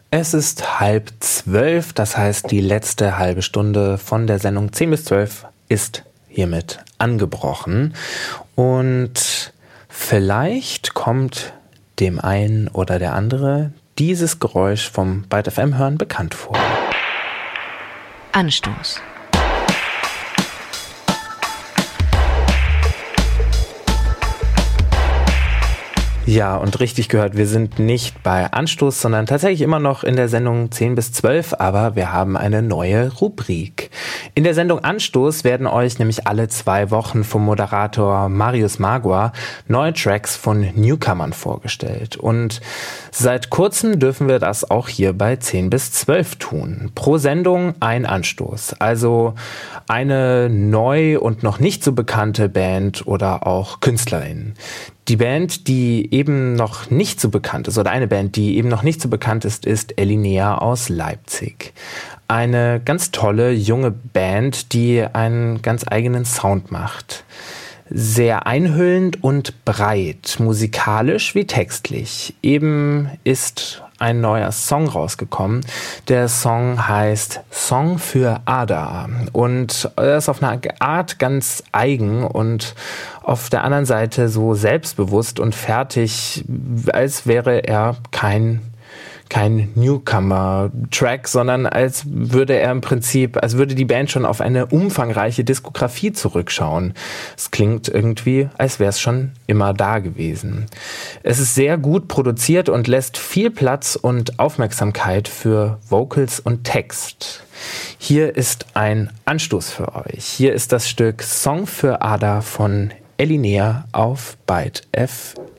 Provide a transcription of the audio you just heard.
Es ist 11:30, das heißt, die letzte halbe Stunde von der Sendung 10 bis 12 ist hiermit angebrochen. Und vielleicht kommt dem einen oder der andere dieses Geräusch vom Byte FM hören bekannt vor. Anstoß. Ja, und richtig gehört, wir sind nicht bei Anstoß, sondern tatsächlich immer noch in der Sendung 10 bis 12, aber wir haben eine neue Rubrik. In der Sendung Anstoß werden euch nämlich alle 2 Wochen vom Moderator Marius Magua neue Tracks von Newcomern vorgestellt. Und seit kurzem dürfen wir das auch hier bei 10 bis 12 tun. Pro Sendung ein Anstoß, also eine neu und noch nicht so bekannte Band oder auch Künstlerin. Die Band, die eben noch nicht so bekannt ist, oder eine Band, die eben noch nicht so bekannt ist, ist Elinea aus Leipzig. Eine ganz tolle, junge Band, die einen ganz eigenen Sound macht. Sehr einhüllend und breit, musikalisch wie textlich. Eben ist ein neuer Song rausgekommen. Der Song heißt Song für Ada und er ist auf eine Art ganz eigen und auf der anderen Seite so selbstbewusst und fertig, als wäre er kein Newcomer-Track, sondern als würde die Band schon auf eine umfangreiche Diskografie zurückschauen. Es klingt irgendwie, als wäre es schon immer da gewesen. Es ist sehr gut produziert und lässt viel Platz und Aufmerksamkeit für Vocals und Text. Hier ist ein Anstoß für euch. Hier ist das Stück Song für Ada von Elinea auf Byte FM.